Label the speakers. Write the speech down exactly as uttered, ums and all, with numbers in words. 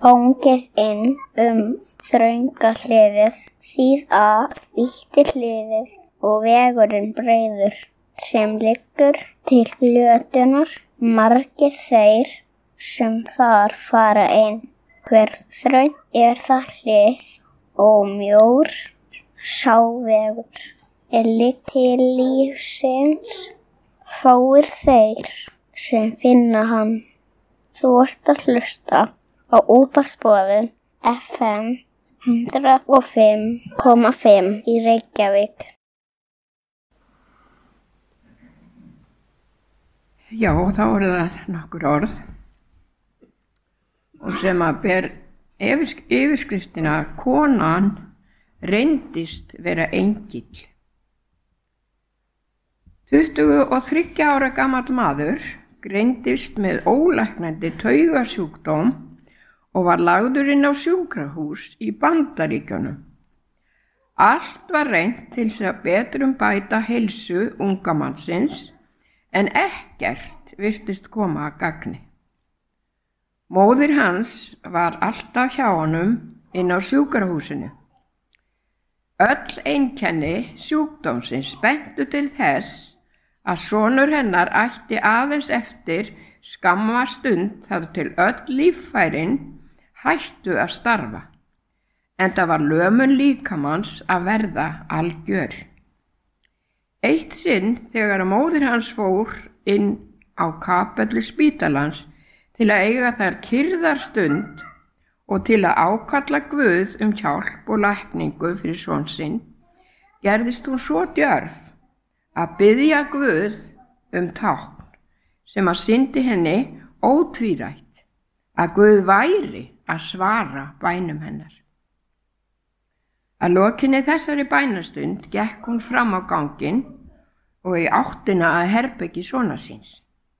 Speaker 1: Bóngið inn um þrönga hliðið, síða vítti hliðið og vegurinn breiður sem liggur til glötunar, margir þeir sem þar fara inn. Hver þröng er það hlið og mjór sá vegur er ligg til lífsins, fáir þeir sem finna hann. Þú ert að hlusta á Útvarpsboðun F M hundrað og fimm komma fimm í Reykjavík.
Speaker 2: Já, þá eru það nokkur orð og sem að ber yfirskriftina Konan reyndist vera engill. tuttugu og þriggja ára gamall maður greindist með ólæknandi taugasjúkdóm og var lagður inn á sjúkrahús í Bandaríkjunum. Allt var reynt til þess að betrum bæta heilsu unga mannsins, en ekkert virtist koma að gagni. Móðir hans var alltaf hjá honum inn á sjúkrahúsinu. Öll einkenni sjúkdómsins bentu til þess að sonur hennar ætti aðeins eftir skamma stund þar til öll líffærin hættu að starfa, enda var lömun líkamans að verða algjör. Eitt sinn þegar móðir hans fór inn á kapellu spítalans til að eiga þar kyrrðarstund og til að ákalla Guð um hjálp og lækningu fyrir son sinn, gerðist hún svo djörf að biðja Guð um tákn sem að sýndi henni ótvírætt að Guð væri að svara bænum hennar. Að lokinni þessari bænastund gekk hún fram á ganginn og í áttina að herbergi sonar síns.